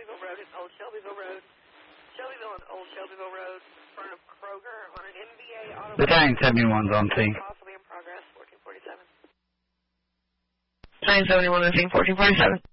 Shelbyville Road is Old Shelbyville Road. Shelbyville and Old Shelbyville Road in front of Kroger on an NBA auto. Battalion 71's on scene. Possibly in progress, 1447. Battalion 71 on scene, 1447.